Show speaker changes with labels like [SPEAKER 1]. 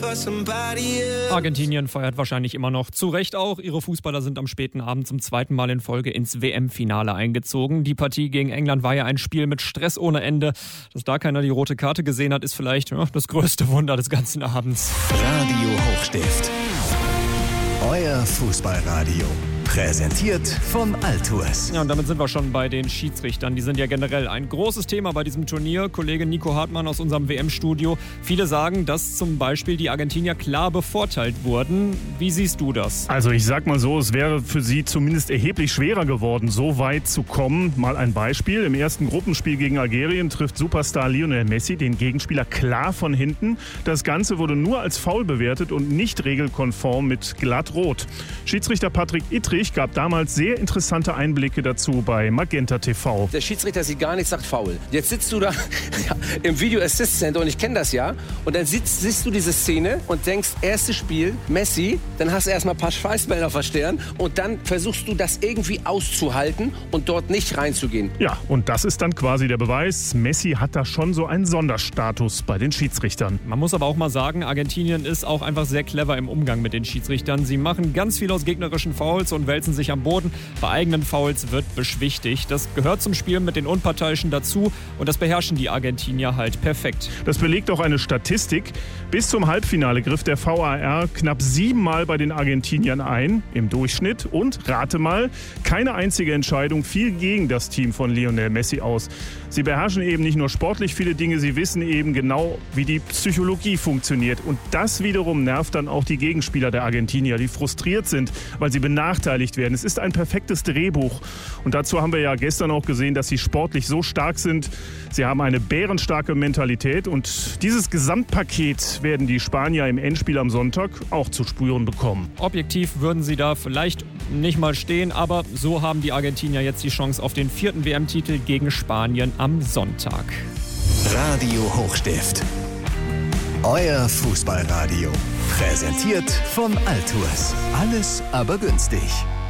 [SPEAKER 1] Argentinien feiert wahrscheinlich immer noch, zu Recht auch. Ihre Fußballer sind am späten Abend zum zweiten Mal in Folge ins WM-Finale eingezogen. Die Partie gegen England war ja ein Spiel mit Stress ohne Ende. Dass da keiner die rote Karte gesehen hat, ist vielleicht das größte Wunder des ganzen Abends.
[SPEAKER 2] Radio Hochstift. Euer Fußballradio. Präsentiert von Altours.
[SPEAKER 1] Ja, und damit sind wir schon bei den Schiedsrichtern. Die sind ja generell ein großes Thema bei diesem Turnier. Kollege Nico Hartmann aus unserem WM-Studio. Viele sagen, dass zum Beispiel die Argentinier klar bevorteilt wurden. Wie siehst du das?
[SPEAKER 3] Also ich sag mal so, es wäre für sie zumindest erheblich schwerer geworden, so weit zu kommen. Mal ein Beispiel. Im ersten Gruppenspiel gegen Algerien trifft Superstar Lionel Messi den Gegenspieler klar von hinten. Das Ganze wurde nur als Foul bewertet und nicht regelkonform mit glatt rot. Schiedsrichter Patrick Ittrich gab damals sehr interessante Einblicke dazu bei Magenta TV.
[SPEAKER 4] Der Schiedsrichter sieht gar nichts, sagt faul. Jetzt sitzt du da im Video Assist Center und ich kenne das ja. Und dann siehst du diese Szene und denkst, erstes Spiel, Messi, dann hast du erstmal ein paar Schweißbänder auf der Stirn und dann versuchst du das irgendwie auszuhalten und dort nicht reinzugehen.
[SPEAKER 3] Ja, und das ist dann quasi der Beweis, Messi hat da schon so einen Sonderstatus bei den Schiedsrichtern.
[SPEAKER 1] Man muss aber auch mal sagen, Argentinien ist auch einfach sehr clever im Umgang mit den Schiedsrichtern. Sie machen ganz viel aus gegnerischen Fouls und wälzen sich am Boden. Bei eigenen Fouls wird beschwichtigt. Das gehört zum Spiel mit den Unparteiischen dazu und das beherrschen die Argentinier halt perfekt.
[SPEAKER 3] Das belegt auch eine Statistik. Bis zum Halbfinale griff der VAR knapp 7-mal bei den Argentiniern ein, im Durchschnitt. Und, rate mal, keine einzige Entscheidung fiel gegen das Team von Lionel Messi aus. Sie beherrschen eben nicht nur sportlich viele Dinge, sie wissen eben genau, wie die Psychologie funktioniert. Und das wiederum nervt dann auch die Gegenspieler der Argentinier, die frustriert sind, weil sie benachteiligt werden. Es ist ein perfektes Drehbuch. Und dazu haben wir ja gestern auch gesehen, dass sie sportlich so stark sind. Sie haben eine bärenstarke Mentalität. Und dieses Gesamtpaket werden die Spanier im Endspiel am Sonntag auch zu spüren bekommen.
[SPEAKER 1] Objektiv würden sie da vielleicht nicht mal stehen, aber so haben die Argentinier jetzt die Chance auf den 4. WM-Titel gegen Spanien am Sonntag.
[SPEAKER 2] Radio Hochstift. Euer Fußballradio. Präsentiert von Altours. Alles aber günstig.